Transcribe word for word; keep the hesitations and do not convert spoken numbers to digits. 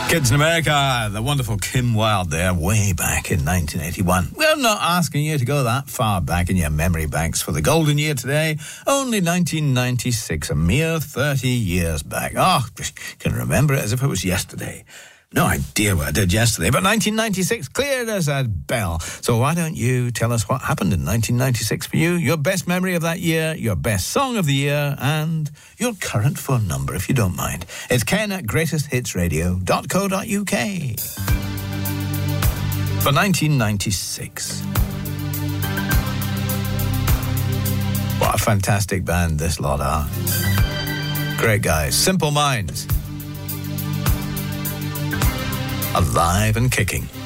Kids in America, the wonderful Kim Wilde there, way back in nineteen eighty-one. We're not asking you to go that far back in your memory banks for the golden year today. Only nineteen ninety-six, a mere thirty years back. Oh, can remember it as if it was yesterday. No idea what I did yesterday, but nineteen ninety-six, clear as a bell. So why don't you tell us what happened in nineteen ninety-six for you, your best memory of that year, your best song of the year, and your current phone number, if you don't mind. It's ken at greatest hits radio dot co dot uk. For nineteen ninety-six. What a fantastic band this lot are. Great guys, Simple Minds. Alive and kicking.